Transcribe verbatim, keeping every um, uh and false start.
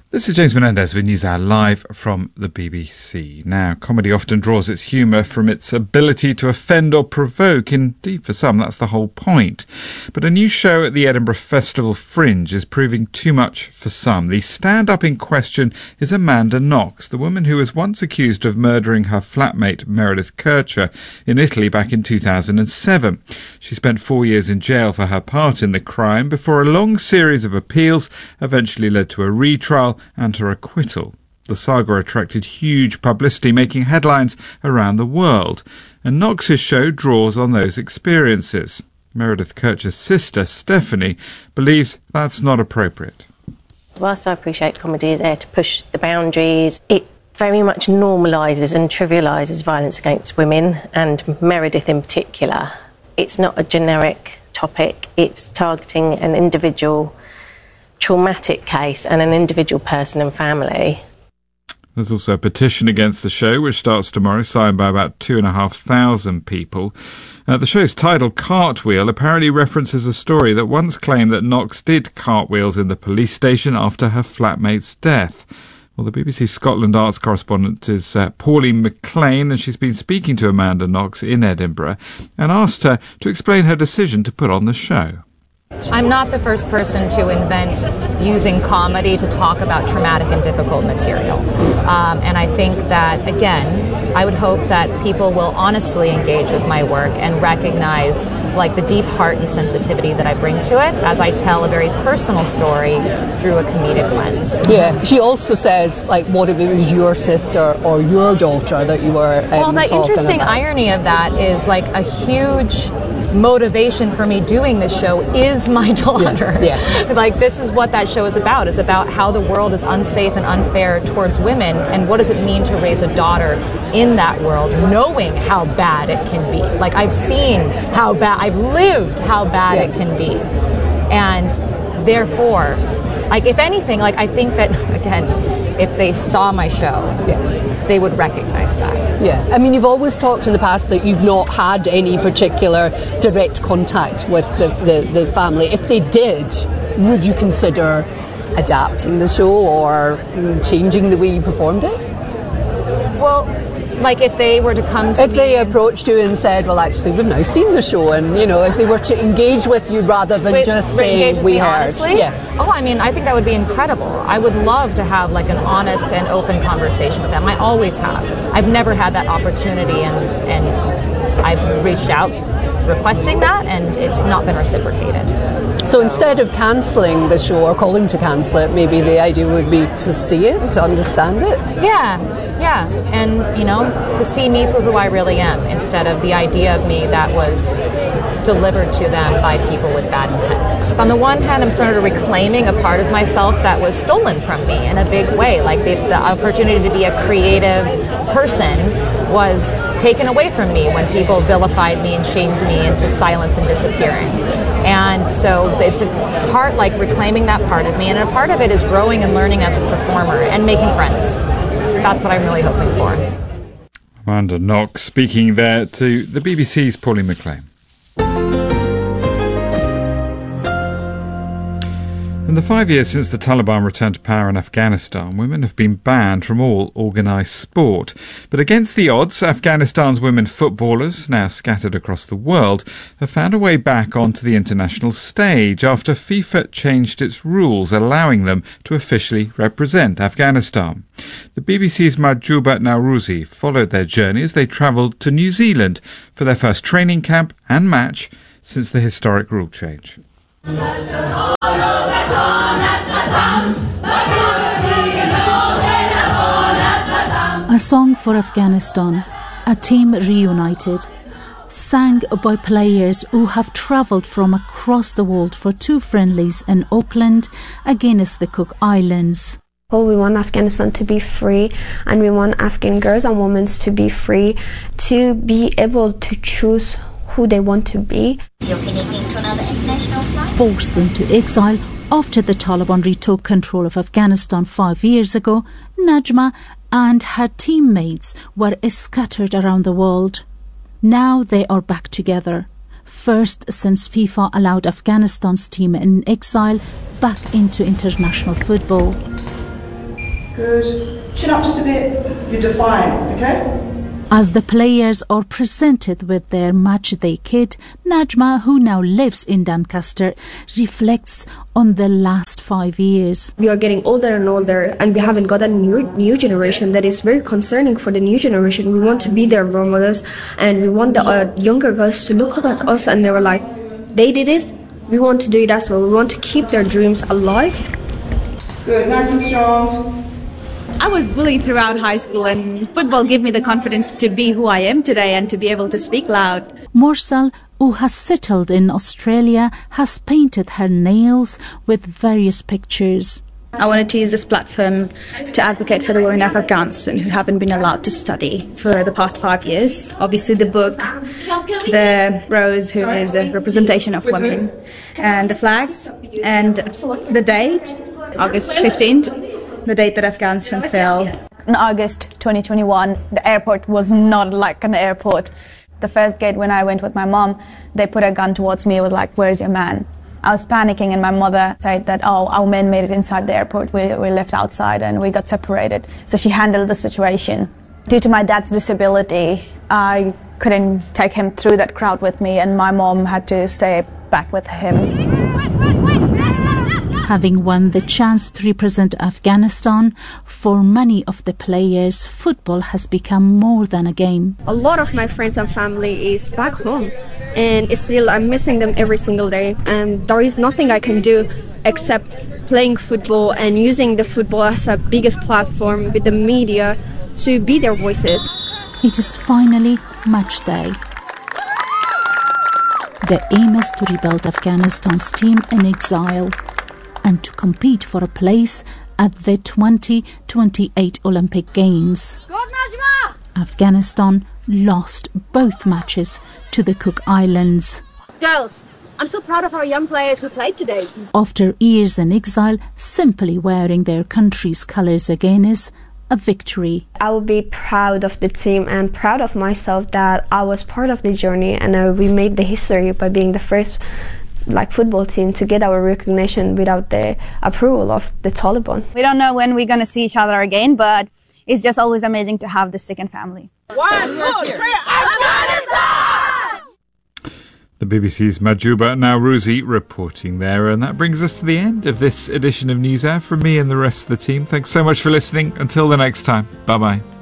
This is James Menendez with NewsHour live from the B B C. Now, comedy often draws its humour from its ability to offend or provoke. Indeed, for some, that's the whole point. But a new show at the Edinburgh Festival Fringe is proving too much for some. The stand-up in question is Amanda Knox, the woman who was once accused of murdering her flatmate Meredith Kercher in Italy back in two thousand seven. She spent four years in jail for her part in the crime before a long series of appeals eventually led to a retrial and her acquittal. The saga attracted huge publicity, making headlines around the world, and Knox's show draws on those experiences. Meredith Kercher's sister, Stephanie, believes that's not appropriate. Whilst I appreciate comedy is there to push the boundaries, it very much normalises and trivialises violence against women, and Meredith in particular. It's not a generic topic, it's targeting an individual traumatic case and an individual person and family. There's also a petition against the show, which starts tomorrow, signed by about two and a half thousand people. Uh, the show's title, Cartwheel, apparently references a story that once claimed that Knox did cartwheels in the police station after her flatmate's death. Well, the B B C Scotland arts correspondent is uh, Pauline McLean, and she's been speaking to Amanda Knox in Edinburgh and asked her to explain her decision to put on the show. I'm not the first person to invent using comedy to talk about traumatic and difficult material. Um, and I think that, again, I would hope that people will honestly engage with my work and recognize like the deep heart and sensitivity that I bring to it as I tell a very personal story through a comedic lens. Yeah, she also says, like, what if it was your sister or your daughter that you were um, Well, the interesting about? irony of that is like a huge motivation for me doing this show is my daughter. Yeah, yeah. Like, this is what that show is about. It's about how the world is unsafe and unfair towards women, and what does it mean to raise a daughter in that world, knowing how bad it can be. Like, I've seen how bad, I've lived how bad yeah. it can be. And therefore, like, if anything, like, I think that, again, if they saw my show, yeah. they would recognize that. Yeah, I mean, you've always talked in the past that you've not had any particular direct contact with the, the, the family. If they did, would you consider adapting the show or changing the way you performed it? Well, like if they were to come to If me... they approached you and said, well, actually, we've now seen the show, and, you know, if they were to engage with you rather than Wait, just saying, we heard. Honestly? Yeah. Oh, I mean, I think that would be incredible. I would love to have, like, an honest and open conversation with them. I always have. I've never had that opportunity, and, and I've reached out requesting that, and it's not been reciprocated. So, so instead of cancelling the show or calling to cancel it, maybe the idea would be to see it, to understand it? Yeah, yeah. And, you know, to see me for who I really am instead of the idea of me that was delivered to them by people with bad intent. On the one hand, I'm sort of reclaiming a part of myself that was stolen from me in a big way. Like the, the opportunity to be a creative person was taken away from me when people vilified me and shamed me into silence and disappearing. And so it's a part like reclaiming that part of me, and a part of it is growing and learning as a performer and making friends. That's what I'm really hoping for. Amanda Knox speaking there to the B B C's Pauline McLean. In the five years since the Taliban returned to power in Afghanistan, women have been banned from all organised sport. But against the odds, Afghanistan's women footballers, now scattered across the world, have found a way back onto the international stage after FIFA changed its rules, allowing them to officially represent Afghanistan. The B B C's Mahjouba Nauruzi followed their journey as they travelled to New Zealand for their first training camp and match since the historic rule change. A song for Afghanistan, a team reunited, sang by players who have travelled from across the world for two friendlies in Auckland against the Cook Islands. Well, we want Afghanistan to be free, and we want Afghan girls and women to be free, to be able to choose who they want to be. Forced into exile after the Taliban retook control of Afghanistan five years ago, Najma and her teammates were scattered around the world. Now they are back together, first since FIFA allowed Afghanistan's team in exile back into international football. Good. Chin up just a bit. You're defiant, okay? As the players are presented with their matchday kit, Najma, who now lives in Doncaster, reflects on the last five years. We are getting older and older, and we haven't got a new new generation that is very concerning for the new generation. We want to be their role models, and we want the uh, younger girls to look up at us and they were like, they did it, we want to do it as well. We want to keep their dreams alive. Good, nice and strong. I was bullied throughout high school, and football gave me the confidence to be who I am today and to be able to speak loud. Morsel, who has settled in Australia, has painted her nails with various pictures. I wanted to use this platform to advocate for the women of Afghanistan who haven't been allowed to study for the past five years. Obviously the book, the rose, who is a representation of women, and the flags, and the date, August fifteenth. The date that Afghanistan fell. In August twenty twenty-one, the airport was not like an airport. The first gate when I went with my mom, they put a gun towards me. It was like, where's your man? I was panicking, and my mother said that, oh, our men made it inside the airport. We, we left outside and we got separated. So she handled the situation. Due to my dad's disability, I couldn't take him through that crowd with me, and my mom had to stay back with him. Having won the chance to represent Afghanistan, for many of the players, football has become more than a game. A lot of my friends and family is back home, and it's still I'm missing them every single day, and there is nothing I can do except playing football and using the football as a biggest platform with the media to be their voices. It is finally match day. The aim is to rebuild Afghanistan's team in exile and to compete for a place at the twenty twenty-eight Olympic Games. Afghanistan lost both matches to the Cook Islands. Girls, I'm so proud of our young players who played today. After years in exile, simply wearing their country's colours again is a victory. I will be proud of the team and proud of myself that I was part of the journey, and uh, we made the history by being the first like football team to get our recognition without the approval of the Taliban. We don't know when we're going to see each other again, but it's just always amazing to have the second family. One, two, three, Afghanistan! The B B C's Mahjouba Nowrouzi reporting there, and that brings us to the end of this edition of NewsHour. From me and the rest of the team, thanks so much for listening. Until the next time, bye-bye.